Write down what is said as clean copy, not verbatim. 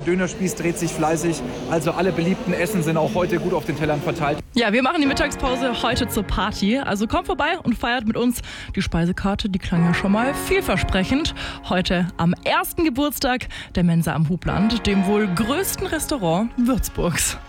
Dönerspieß dreht sich fleißig. Also alle beliebten Essen sind auch heute gut auf den Tellern verteilt. Ja, wir machen die Mittagspause heute zur Party. Also kommt vorbei und feiert mit uns. Die Speisekarte, die klang ja schon mal vielversprechend. Heute am ersten Geburtstag der Mensa am Hubland, dem wohl größten Restaurant Würzburgs.